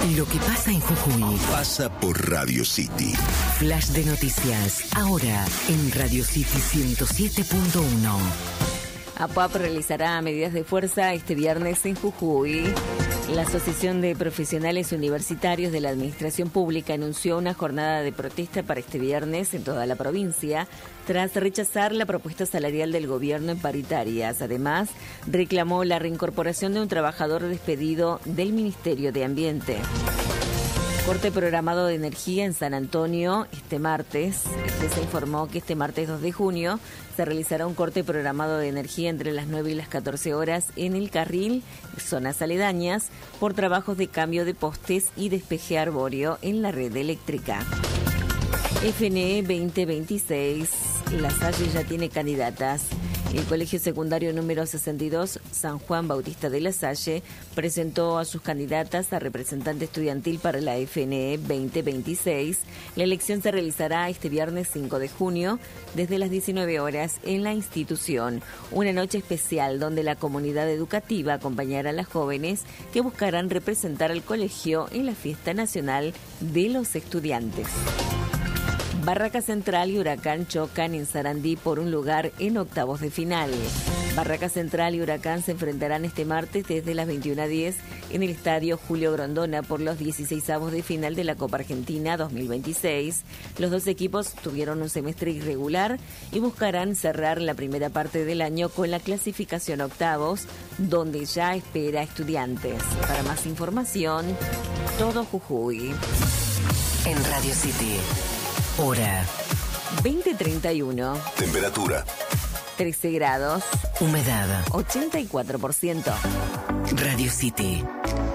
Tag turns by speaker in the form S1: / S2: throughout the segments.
S1: Lo que pasa en Jujuy
S2: pasa por Radio City.
S1: Flash de noticias, ahora en Radio City 107.1.
S3: APAP realizará medidas de fuerza este viernes en Jujuy. La Asociación de Profesionales Universitarios de la Administración Pública anunció una jornada de protesta para este viernes en toda la provincia, tras rechazar la propuesta salarial del gobierno en paritarias. Además, reclamó la reincorporación de un trabajador despedido del Ministerio de Ambiente. Corte programado de energía en San Antonio este martes. Se informó que este martes 2 de junio se realizará un corte programado de energía entre las 9 y las 14 horas en el carril, zonas aledañas, por trabajos de cambio de postes y despeje arbóreo en la red eléctrica. FNE 2026, La Salle ya tiene candidatas. El Colegio Secundario número 62, San Juan Bautista de La Salle, presentó a sus candidatas a representante estudiantil para la FNE 2026. La elección se realizará este viernes 5 de junio, desde las 19 horas, en la institución. Una noche especial donde la comunidad educativa acompañará a las jóvenes que buscarán representar al colegio en la Fiesta Nacional de los Estudiantes. Barraca Central y Huracán chocan en Sarandí por un lugar en octavos de final. Barraca Central y Huracán se enfrentarán este martes desde las 21:10 en el Estadio Julio Grondona por los 16avos de final de la Copa Argentina 2026. Los dos equipos tuvieron un semestre irregular y buscarán cerrar la primera parte del año con la clasificación a octavos, donde ya espera Estudiantes. Para más información, todo Jujuy.
S1: En Radio City. Hora
S3: 20:31.
S2: Temperatura
S3: 13 grados.
S1: Humedad
S3: 84%.
S1: Radio City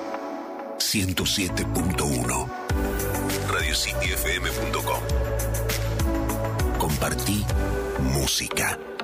S2: 107.1. RadioCityFM.com. Compartí música.